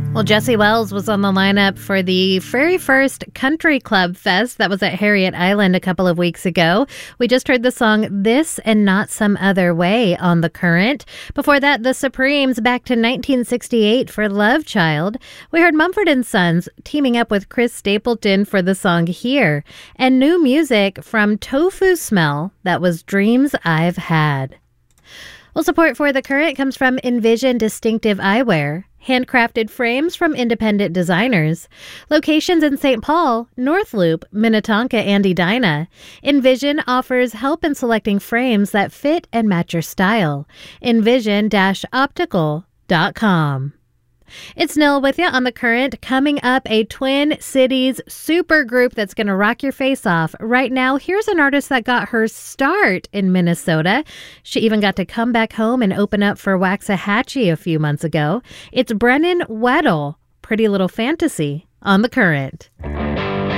Well, Jesse Wells was on the lineup for the very first Country Club Fest that was at Harriet Island a couple of weeks ago. We just heard the song This and Not Some Other Way on The Current. Before that, the Supremes back to 1968 for Love Child. We heard Mumford & Sons teaming up with Chris Stapleton for the song Here. And new music from Tofu Smell, that was Dreams I've Had. Well, support for The Current comes from Envision Distinctive Eyewear. Handcrafted frames from independent designers. Locations in St. Paul, North Loop, Minnetonka, and Edina. Envision offers help in selecting frames that fit and match your style. Envision-optical.com. It's Nil with you on The Current. Coming up, a Twin Cities super group that's going to rock your face off. Right now, here's an artist that got her start in Minnesota. She even got to come back home and open up for Waxahachie a few months ago. It's Brennan Weddle, Pretty Little Fantasy on The Current.